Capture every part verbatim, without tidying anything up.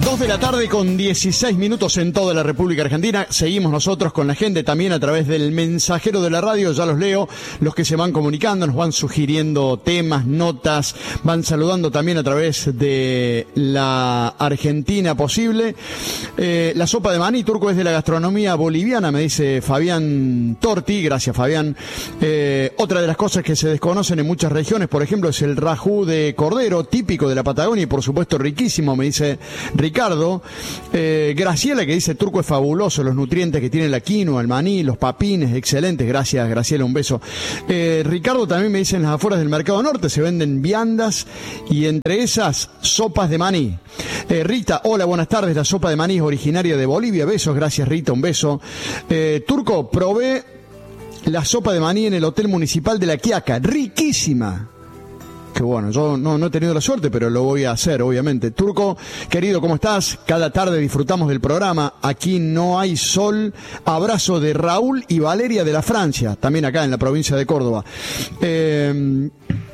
dos de la tarde con dieciséis minutos en toda la República Argentina. Seguimos nosotros con la gente también a través del mensajero de la radio. Ya los leo, los que se van comunicando, nos van sugiriendo temas, notas, van saludando también a través de la Argentina Posible. Eh, la sopa de maní, Turco, es de la gastronomía boliviana, me dice Fabián Torti. Gracias, Fabián. Eh, otra de las cosas que se desconocen en muchas regiones, por ejemplo, es el rajú de cordero, típico de la Patagonia y por supuesto riquísimo, me dice Ricardo. eh, Graciela, que dice: Turco, es fabuloso los nutrientes que tiene la quinoa, el maní, los papines, excelentes. Gracias, Graciela, un beso. eh, Ricardo también me dice: en las afueras del Mercado Norte se venden viandas y entre esas sopas de maní. eh, Rita, hola, buenas tardes. La sopa de maní es originaria de Bolivia. Besos, gracias Rita, un beso. eh, Turco, probé la sopa de maní en el Hotel Municipal de La Quiaca, riquísima. Que bueno, yo no, no he tenido la suerte, pero lo voy a hacer, obviamente. Turco, querido, ¿cómo estás? Cada tarde disfrutamos del programa. Aquí no hay sol. Abrazo de Raúl y Valeria de la Francia, también acá en la provincia de Córdoba. Eh,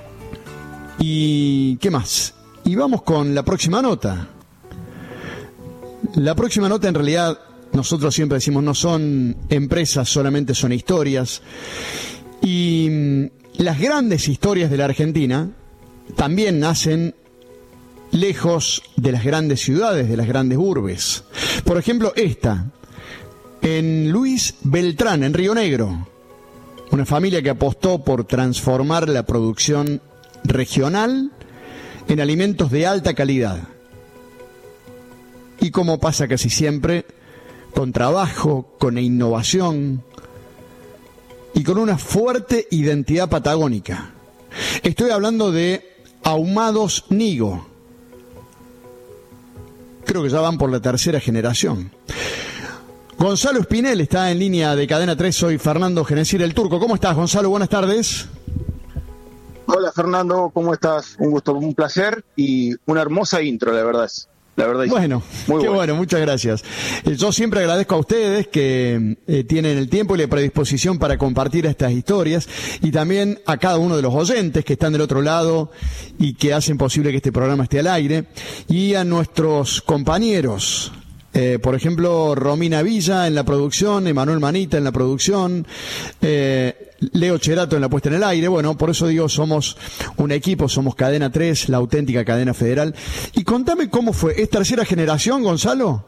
¿Y qué más? Y vamos con la próxima nota. La próxima nota, en realidad, nosotros siempre decimos, no son empresas, solamente son historias. Y las grandes historias de la Argentina también nacen lejos de las grandes ciudades, de las grandes urbes. Por ejemplo, esta, en Luis Beltrán, en Río Negro. Una familia que apostó por transformar la producción regional en alimentos de alta calidad. Y como pasa casi siempre, con trabajo, con innovación y con una fuerte identidad patagónica. Estoy hablando de Ahumados Nigo. Creo que ya van por la tercera generación. Gonzalo Espinel está en línea de Cadena tres. Soy Fernando Genesir, el Turco. ¿Cómo estás, Gonzalo? Buenas tardes. Hola, Fernando. ¿Cómo estás? Un gusto, un placer y una hermosa intro, la verdad. La verdad. Bueno, muy qué bueno. bueno, muchas gracias. Yo siempre agradezco a ustedes que eh, tienen el tiempo y la predisposición para compartir estas historias, y también a cada uno de los oyentes que están del otro lado y que hacen posible que este programa esté al aire, y a nuestros compañeros. Eh, por ejemplo, Romina Villa en la producción, Emanuel Manita en la producción, eh, Leo Cherato en la puesta en el aire. Bueno, por eso digo, somos un equipo, somos Cadena tres, la auténtica cadena federal. Y contame cómo fue, ¿es tercera generación, Gonzalo?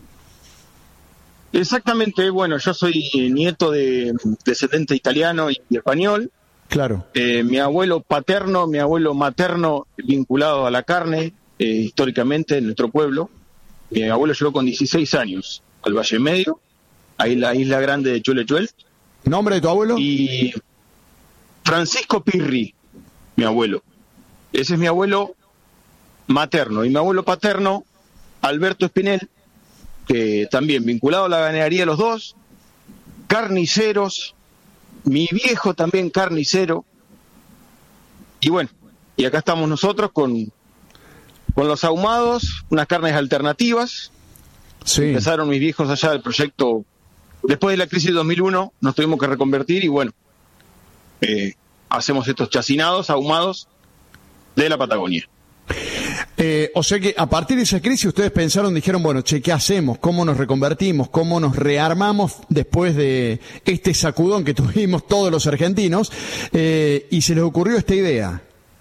Exactamente, bueno, yo soy nieto de descendiente italiano y español. Claro. Eh, mi abuelo paterno, mi abuelo materno vinculado a la carne, eh, históricamente en nuestro pueblo. Mi abuelo llegó con dieciséis años al Valle Medio, ahí la isla grande de Chuelechuel. ¿Nombre de tu abuelo? Y Francisco Pirri, mi abuelo. Ese es mi abuelo materno. Y mi abuelo paterno, Alberto Espinel, que también vinculado a la ganadería los dos, carniceros, mi viejo también carnicero. Y bueno, y acá estamos nosotros con... con los ahumados, unas carnes alternativas. Sí. Empezaron mis viejos allá del proyecto. Después de la crisis de dos mil uno nos tuvimos que reconvertir y bueno, eh, hacemos estos chacinados, ahumados de la Patagonia. Eh, o sea que a partir de esa crisis ustedes pensaron, dijeron, bueno, che, ¿qué hacemos? ¿Cómo nos reconvertimos? ¿Cómo nos rearmamos después de este sacudón que tuvimos todos los argentinos? Eh, y se les ocurrió esta idea.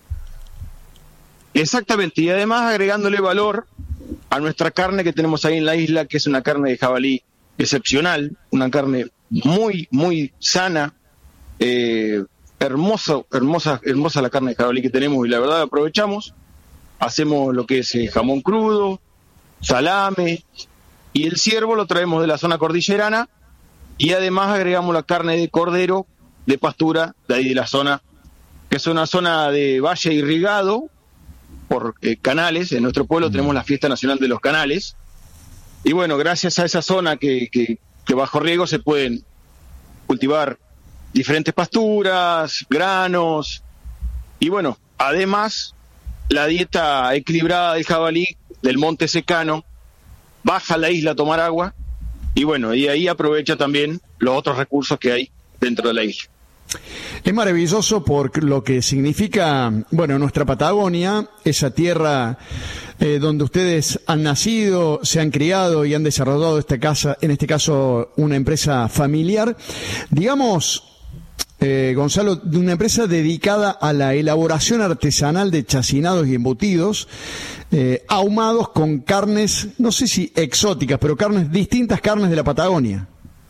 Exactamente, y además agregándole valor a nuestra carne que tenemos ahí en la isla, que es una carne de jabalí excepcional, una carne muy, muy sana, eh, hermosa, hermosa, hermosa la carne de jabalí que tenemos, y la verdad aprovechamos, hacemos lo que es eh, jamón crudo, salame, y el ciervo lo traemos de la zona cordillerana, y además agregamos la carne de cordero de pastura, de ahí de la zona, que es una zona de valle irrigado por eh, canales. En nuestro pueblo tenemos la fiesta nacional de los canales, y bueno, gracias a esa zona que, que, que bajo riego se pueden cultivar diferentes pasturas, granos, y bueno, además la dieta equilibrada del jabalí del monte secano baja a la isla a tomar agua, y bueno, y ahí aprovecha también los otros recursos que hay dentro de la isla. Es maravilloso por lo que significa, bueno, nuestra Patagonia, esa tierra eh, donde ustedes han nacido, se han criado y han desarrollado esta casa, en este caso una empresa familiar, digamos, eh, Gonzalo, de una empresa dedicada a la elaboración artesanal de chacinados y embutidos, eh, ahumados con carnes, no sé si exóticas, pero carnes, distintas carnes de la Patagonia.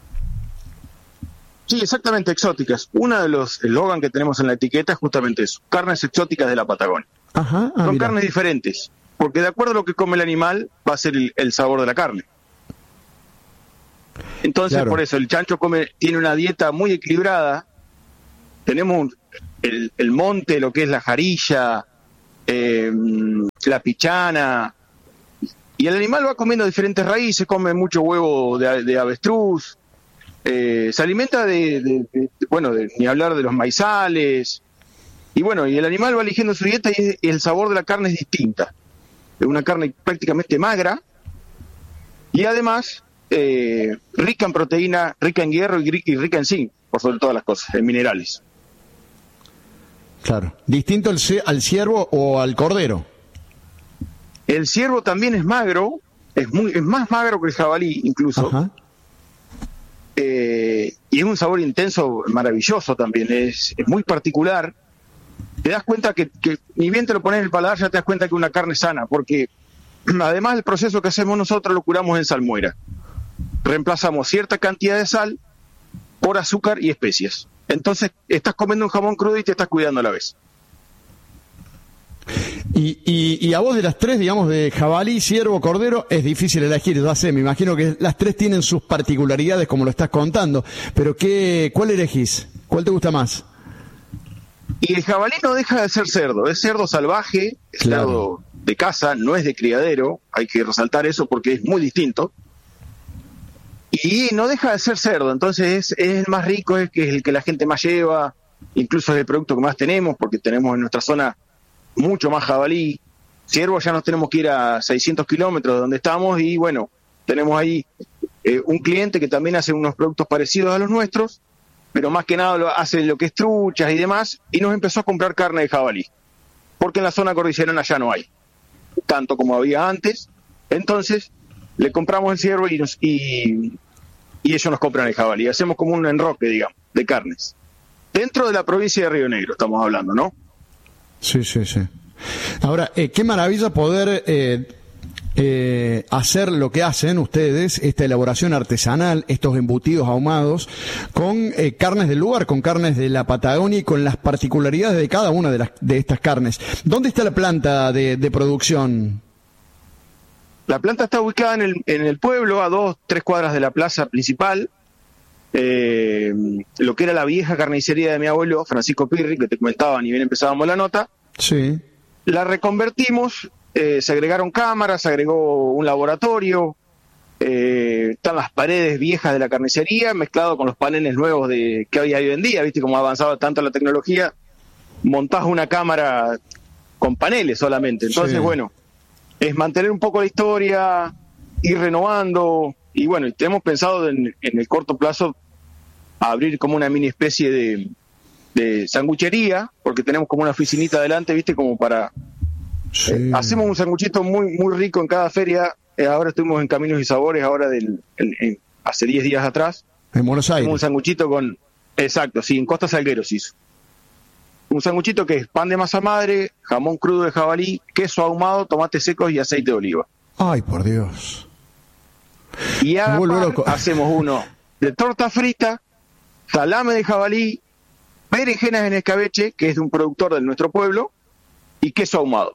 Sí, exactamente, exóticas. Uno de los eslogan que tenemos en la etiqueta es justamente eso, carnes exóticas de la Patagonia. Ajá, ah, Son mira. carnes diferentes, porque de acuerdo a lo que come el animal va a ser el, el sabor de la carne. Entonces, Claro. por eso, el chancho come, tiene una dieta muy equilibrada. Tenemos el, el monte, lo que es la jarilla, eh, la pichana, y el animal va comiendo diferentes raíces, come mucho huevo de, de avestruz, eh, se alimenta de, de, de bueno, de, ni hablar de los maizales, y bueno, y el animal va eligiendo su dieta y, y el sabor de la carne es distinta. Es una carne prácticamente magra, y además eh, rica en proteína, rica en hierro y, y rica en zinc, por sobre todas las cosas, en minerales. Claro. ¿Distinto al, ce- al ciervo o al cordero? El ciervo también es magro, es muy es más magro que el jabalí incluso, Ajá. eh, y es un sabor intenso, maravilloso también, es, es muy particular. Te das cuenta que, que ni bien te lo pones en el paladar ya te das cuenta que es una carne sana, porque además el proceso que hacemos nosotros lo curamos en salmuera. Reemplazamos cierta cantidad de sal por azúcar y especias. Entonces estás comiendo un jamón crudo y te estás cuidando a la vez. Y, y, y a vos de las tres, digamos, de jabalí, ciervo, cordero, es difícil elegir, ya sé, me imagino que las tres tienen sus particularidades como lo estás contando, pero ¿qué, cuál elegís? ¿Cuál te gusta más? Y el jabalí no deja de ser cerdo, es cerdo salvaje, es Claro. cerdo de caza, no es de criadero, hay que resaltar eso porque es muy distinto. Y no deja de ser cerdo, entonces es, es el más rico, es, que es el que la gente más lleva, incluso es el producto que más tenemos, porque tenemos en nuestra zona mucho más jabalí. Ciervo ya nos tenemos que ir a seiscientos kilómetros de donde estamos y bueno, tenemos ahí eh, un cliente que también hace unos productos parecidos a los nuestros, pero más que nada lo, hace lo que es truchas y demás, y nos empezó a comprar carne de jabalí, porque en la zona cordillerana ya no hay, tanto como había antes. Entonces le compramos el ciervo y, nos, y, y ellos nos compran el jabalí. Hacemos como un enroque, digamos, de carnes. Dentro de la provincia de Río Negro estamos hablando, ¿no? Sí, sí, sí. Ahora, eh, qué maravilla poder eh, eh, hacer lo que hacen ustedes, esta elaboración artesanal, estos embutidos ahumados, con eh, carnes del lugar, con carnes de la Patagonia y con las particularidades de cada una de, las, de estas carnes. ¿Dónde está la planta de, de producción? La planta está ubicada en el, en el pueblo, a dos, tres cuadras de la plaza principal, eh, lo que era la vieja carnicería de mi abuelo, Francisco Pirri, que te comentaba ni bien empezábamos la nota. Sí. La reconvertimos, eh, se agregaron cámaras, se agregó un laboratorio, eh, están las paredes viejas de la carnicería mezclado con los paneles nuevos de que había hoy en día, viste cómo ha avanzado tanto la tecnología, montás una cámara con paneles solamente, entonces Sí. bueno, es mantener un poco la historia, ir renovando, y bueno, y tenemos pensado en, en el corto plazo abrir como una mini especie de, de sanguchería, porque tenemos como una oficinita adelante, viste, como para... Sí. Eh, hacemos un sanguchito muy muy rico en cada feria, eh, ahora estuvimos en Caminos y Sabores, ahora del en- en- hace diez días atrás, En Buenos hicimos un Aires. sanguchito con... Exacto, sí, en Costa Salguero se hizo. Un sanguchito que es pan de masa madre, jamón crudo de jabalí, queso ahumado, tomates secos y aceite de oliva. Ay, por Dios. Y a Me la vuelvo par loco. hacemos uno de torta frita, salame de jabalí, berenjenas en escabeche, que es de un productor de nuestro pueblo, y queso ahumado.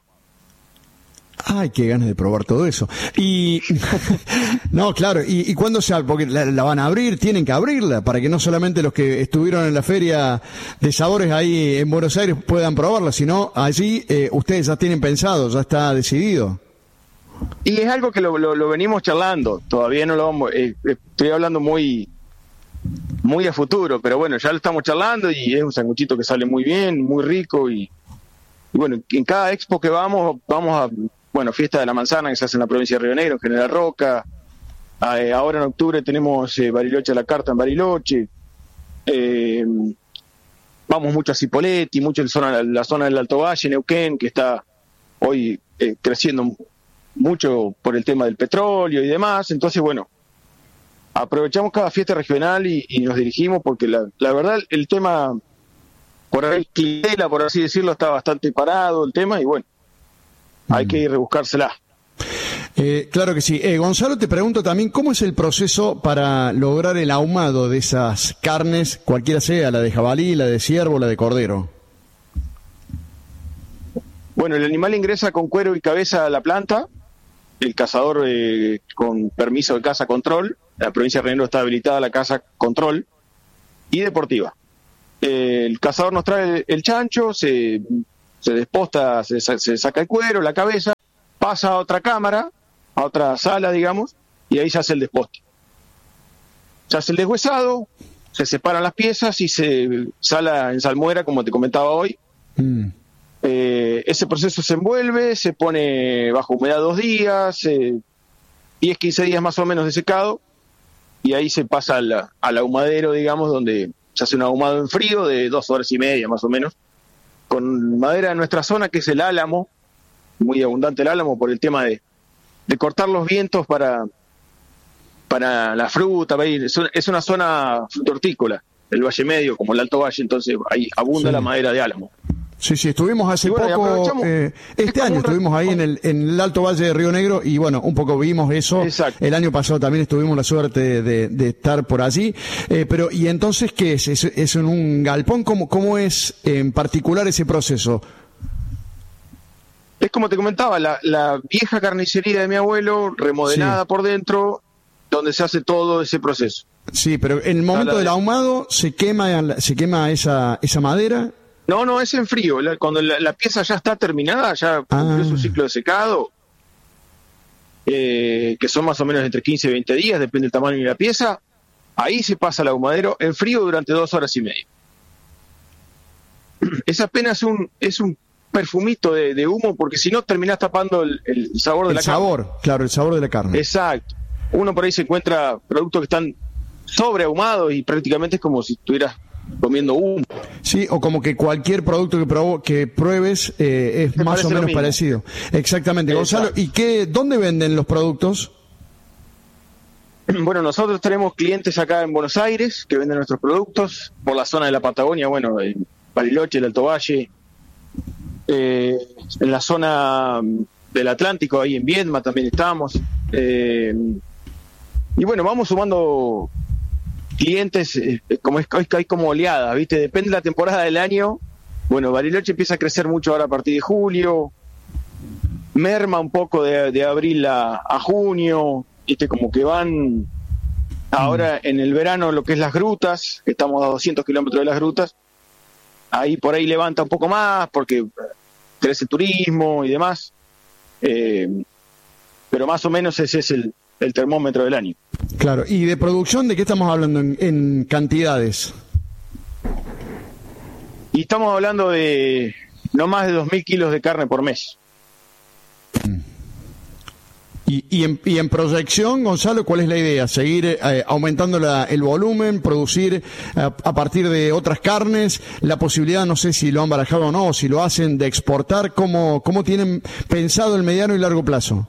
Ay, qué ganas de probar todo eso. Y, no, claro, ¿y, y cuándo se abre? Porque la, la van a abrir, tienen que abrirla, para que no solamente los que estuvieron en la feria de sabores ahí en Buenos Aires puedan probarla, sino allí eh, ustedes ya tienen pensado, ya está decidido. Y es algo que lo, lo, lo venimos charlando, todavía no lo vamos, eh, estoy hablando muy muy a futuro, pero bueno, ya lo estamos charlando y es un sanguchito que sale muy bien, muy rico y, y bueno, en cada expo que vamos, vamos a, bueno, Fiesta de la Manzana que se hace en la provincia de Río Negro, en General Roca, eh, ahora en octubre tenemos eh, Bariloche a la carta en Bariloche, eh, vamos mucho a Cipolletti, mucho en zona, la zona del Alto Valle, Neuquén, que está hoy eh, creciendo mucho por el tema del petróleo y demás. Entonces, bueno, aprovechamos cada fiesta regional y, y nos dirigimos porque la, la verdad el tema, por ahí, clientela, por así decirlo, está bastante parado el tema y bueno, mm. hay que ir a rebuscársela. Eh, claro que sí. Eh, Gonzalo, te pregunto también, ¿cómo es el proceso para lograr el ahumado de esas carnes, cualquiera sea, la de jabalí, la de ciervo, la de cordero? Bueno, el animal ingresa con cuero y cabeza a la planta, el cazador eh, con permiso de caza control, la provincia de Río Negro está habilitada la caza control y deportiva. Eh, el cazador nos trae el, el chancho, se, se desposta, se, se saca el cuero, la cabeza, pasa a otra cámara, a otra sala, digamos, y ahí se hace el desposte. Se hace el deshuesado, se separan las piezas y se sala en salmuera, como te comentaba hoy. Mm. Eh, ese proceso se envuelve, se pone bajo humedad dos días, eh, diez, quince días más o menos de secado, y ahí se pasa al, al ahumadero, digamos, donde se hace un ahumado en frío de dos horas y media más o menos, con madera de nuestra zona, que es el álamo, muy abundante el álamo por el tema de, de cortar los vientos para, para la fruta. Es una zona frutortícola, el Valle Medio, como el Alto Valle, entonces ahí abunda sí. la madera de álamo. Sí, sí, estuvimos hace bueno, poco, eh, este año estuvimos ahí en el, en el Alto Valle de Río Negro y bueno, un poco vimos eso. Exacto. El año pasado también estuvimos la suerte de, de estar por allí. Eh, pero, ¿y entonces qué es? ¿Es, es en un galpón? ¿Cómo, cómo es en particular ese proceso? Es como te comentaba, la, la vieja carnicería de mi abuelo, remodelada sí. por dentro, donde se hace todo ese proceso. Sí, pero en el momento la, del ahumado se quema, se quema esa, esa madera. No, no, es en frío. La, cuando la, la pieza ya está terminada, ya cumplió ah. su ciclo de secado, eh, que son más o menos entre quince y veinte días, depende del tamaño de la pieza, ahí se pasa al ahumadero en frío durante dos horas y media. Es apenas un, es un perfumito de, de humo, porque si no terminás tapando el, el sabor de el la sabor, carne. Claro, el sabor de la carne. Exacto. Uno por ahí se encuentra productos que están sobreahumados y prácticamente es como si estuvieras comiendo humo. Sí, o como que cualquier producto que, probo, que pruebes eh, es más o menos parecido. Exactamente. Exacto. Gonzalo, ¿y qué, dónde venden los productos? Bueno, nosotros tenemos clientes acá en Buenos Aires que venden nuestros productos, por la zona de la Patagonia, bueno, en Bariloche, el Alto Valle, eh, en la zona del Atlántico, ahí en Viedma también estamos. Eh, y bueno, vamos sumando clientes, eh, como es, hay como oleadas, ¿viste? Depende de la temporada del año. Bueno, Bariloche empieza a crecer mucho ahora a partir de julio, merma un poco de, de abril a, a junio, ¿viste? Como que van ahora en el verano lo que es las grutas, que estamos a doscientos kilómetros de las grutas, ahí por ahí levanta un poco más porque crece turismo y demás, eh, pero más o menos ese es el, el termómetro del año. Claro, ¿y de producción de qué estamos hablando en, en cantidades? Y estamos hablando de no más de dos mil kilos de carne por mes. Y, y, en, y en proyección, Gonzalo, ¿cuál es la idea? ¿Seguir eh, aumentando la, el volumen, producir a, a partir de otras carnes? La posibilidad, no sé si lo han barajado o no, o si lo hacen, de exportar. ¿Cómo, cómo tienen pensado el mediano y largo plazo?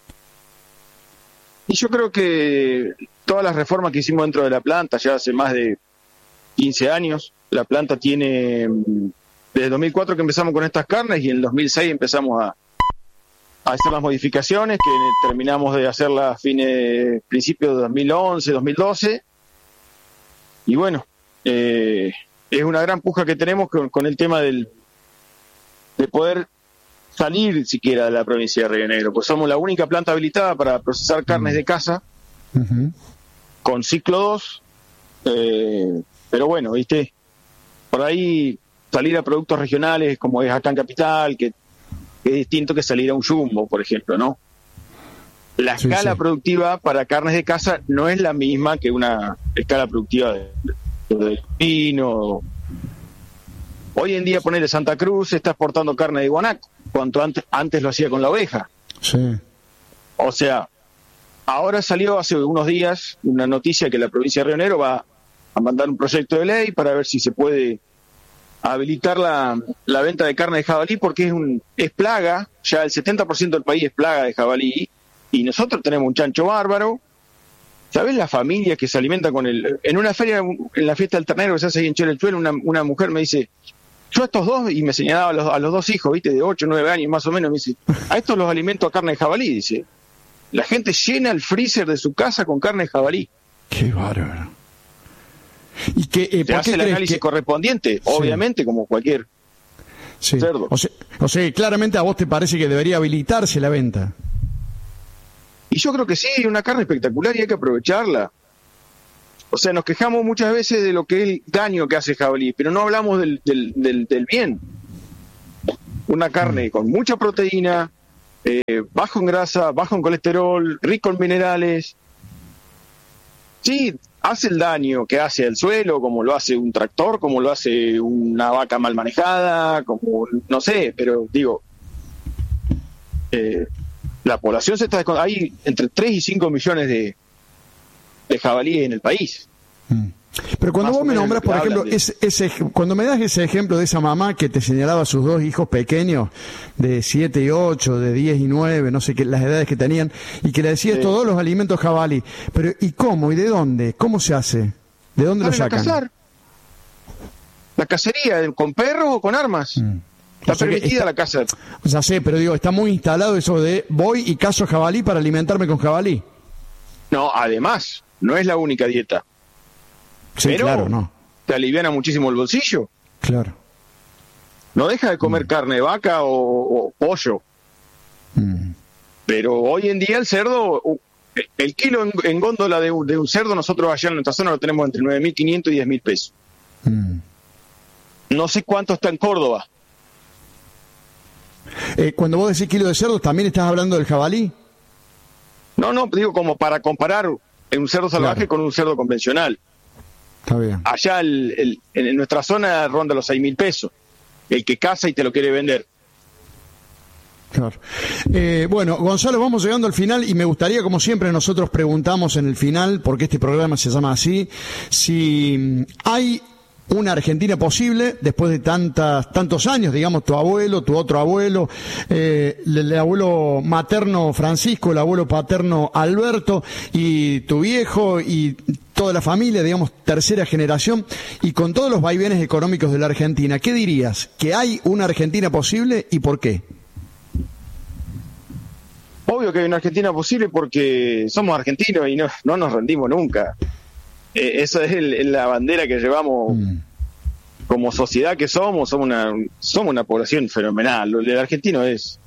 Y yo creo que todas las reformas que hicimos dentro de la planta, ya hace más de quince años, la planta tiene, desde dos mil cuatro que empezamos con estas carnes y en el dos mil seis empezamos a, a hacer las modificaciones, que terminamos de hacerlas a fines, principios de dos mil once, dos mil doce. Y bueno, eh, es una gran puja que tenemos con, con el tema del de poder salir siquiera de la provincia de Río Negro, pues somos la única planta habilitada para procesar carnes de caza uh-huh. con ciclo dos, eh, pero bueno, viste, por ahí salir a productos regionales como es acá en Capital, que, que es distinto que salir a un jumbo, por ejemplo, ¿no? La sí, escala sí. productiva para carnes de caza no es la misma que una escala productiva de, de, de pino. Hoy en día, ponerle Santa Cruz está exportando carne de guanaco, cuanto antes, antes lo hacía con la oveja. Sí. O sea, ahora salió hace unos días una noticia que la provincia de Río Negro va a mandar un proyecto de ley para ver si se puede a habilitar la, la venta de carne de jabalí porque es un es plaga, ya el setenta por ciento del país es plaga de jabalí, y nosotros tenemos un chancho bárbaro. ¿Sabés la familia que se alimenta con el... En una feria, en la fiesta del ternero que se hace ahí en Chelenchuelo, una, una mujer me dice, yo a estos dos, y me señalaba a los, a los dos hijos, viste, de ocho, nueve años más o menos, me dice, a estos los alimento a carne de jabalí, dice. La gente llena el freezer de su casa con carne de jabalí. Qué bárbaro. ¿Y que, eh, se hace el análisis que... correspondiente, sí. Obviamente, como cualquier sí. cerdo. O sea, o sea, claramente a vos te parece que debería habilitarse la venta. Y yo creo que sí, una carne espectacular y hay que aprovecharla. O sea, nos quejamos muchas veces de lo que es el daño que hace el jabalí, pero no hablamos del, del, del, del bien. Una carne con mucha proteína, eh, bajo en grasa, bajo en colesterol, rico en minerales. Sí, hace el daño que hace al suelo, como lo hace un tractor, como lo hace una vaca mal manejada, como no sé, pero digo... Eh, la población se está... Hay entre tres y cinco millones de, de jabalíes en el país. Mm. Pero cuando Más vos me nombras, por ejemplo, de... ese, ese, cuando me das ese ejemplo de esa mamá que te señalaba a sus dos hijos pequeños, de siete y ocho, de diez y nueve, no sé qué, las edades que tenían, y que le decías sí. todos los alimentos jabalí. Pero, ¿y cómo? ¿Y de dónde? ¿Cómo se hace? ¿De dónde lo sacan? Cazar. La cacería, con perros o con armas. Mm. Está o sea permitida está, la caza. Ya sé, pero digo, está muy instalado eso de voy y cazo jabalí para alimentarme con jabalí. No, además, no es la única dieta. Sí, pero claro, no. Te aliviana muchísimo el bolsillo. Claro. No deja de comer mm. carne de vaca o, o pollo. Mm. Pero hoy en día el cerdo, el kilo en, en góndola de, de un cerdo, nosotros allá en nuestra zona lo tenemos entre nueve mil quinientos y diez mil pesos. Mm. No sé cuánto está en Córdoba. Eh, cuando vos decís kilo de cerdo, ¿también estás hablando del jabalí? No, no, digo como para comparar un cerdo salvaje claro. con un cerdo convencional. Está bien. Allá el, el, en nuestra zona ronda los seis mil pesos. El que caza y te lo quiere vender. Claro. Eh, bueno, Gonzalo, vamos llegando al final y me gustaría, como siempre, nosotros preguntamos en el final, porque este programa se llama así, si hay una Argentina posible después de tantas tantos años, digamos, tu abuelo, tu otro abuelo, eh, el, el abuelo materno Francisco, el abuelo paterno Alberto y tu viejo y toda la familia, digamos, tercera generación, y con todos los vaivenes económicos de la Argentina, ¿qué dirías? ¿Que hay una Argentina posible y por qué? Obvio que hay una Argentina posible porque somos argentinos y no, no nos rendimos nunca. Eh, eso es el, la bandera que llevamos mm. como sociedad que somos, somos una, somos una población fenomenal. Lo del argentino es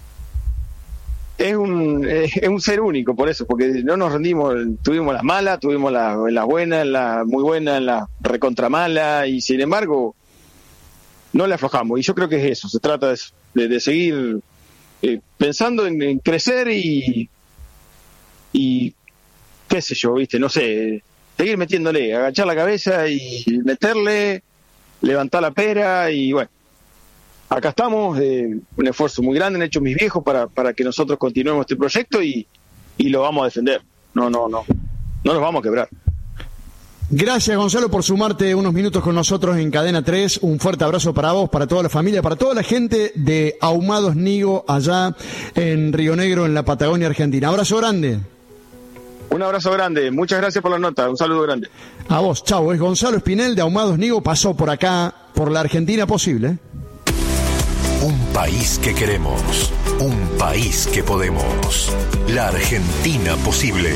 es un es, es un ser único, por eso, porque no nos rendimos, tuvimos las malas, tuvimos las, las buenas, las muy buenas, las recontra malas, y sin embargo no le aflojamos, y yo creo que es eso, se trata de, de, de seguir eh, pensando en, en crecer y y qué sé yo, viste, no sé, seguir metiéndole, agachar la cabeza y meterle, levantar la pera y bueno, acá estamos, eh, un esfuerzo muy grande han hecho mis viejos para, para que nosotros continuemos este proyecto y, y lo vamos a defender, no, no, no, no nos vamos a quebrar. Gracias, Gonzalo, por sumarte unos minutos con nosotros en Cadena tres, un fuerte abrazo para vos, para toda la familia, para toda la gente de Ahumados Nigo allá en Río Negro, en la Patagonia Argentina. Abrazo grande. Un abrazo grande, muchas gracias por la nota, un saludo grande. A vos, chau, es Gonzalo Espinel de Ahumados Nigo, pasó por acá, por la Argentina posible. Un país que queremos, un país que podemos, la Argentina posible.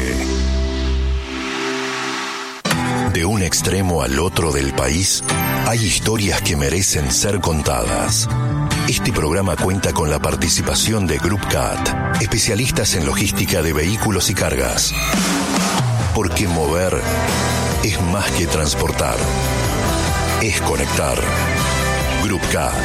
De un extremo al otro del país, hay historias que merecen ser contadas. Este programa cuenta con la participación de Group C A T, especialistas en logística de vehículos y cargas. Porque mover es más que transportar, es conectar. Group C A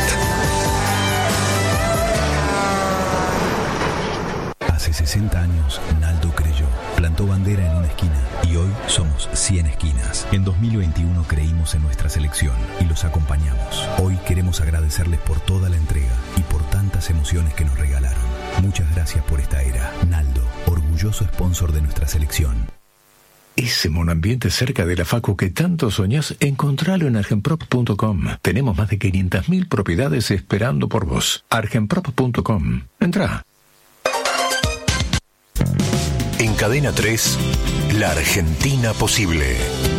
T. Hace sesenta años, Naldo creyó, plantó bandera en una esquina y hoy somos cien esquinas. En dos mil veintiuno creímos en nuestra selección y los acompañamos. Hoy queremos agradecerles por toda la entrega y por tantas emociones que nos regalaron. Muchas gracias por esta era. Naldo, orgulloso sponsor de nuestra selección. Ese monoambiente cerca de la facu que tanto soñás, encontralo en argenprop punto com. Tenemos más de quinientas mil propiedades esperando por vos. argenprop punto com. Entrá. En Cadena tres, La Argentina Posible.